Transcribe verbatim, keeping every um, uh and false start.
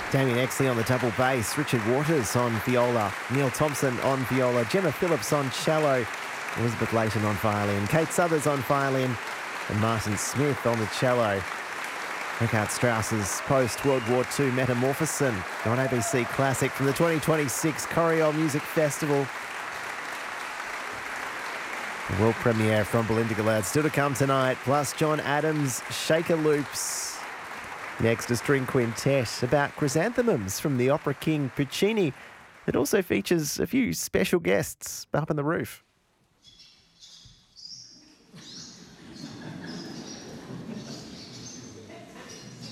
Damien Exley on the double bass, Richard Waters on viola, Neil Thompson on viola, Gemma Phillips on cello, Elizabeth Layton on violin, Kate Suthers on violin, and Martin Smith on the cello. Richard Strauss's post-World War Two Metamorphosen on A B C Classic from the twenty twenty-six Coriol Music Festival. The world premiere from Belinda Gillard still to come tonight, plus John Adams' Shaker Loops. Next, a string quintet about chrysanthemums from the opera king Puccini. It also features a few special guests up on the roof.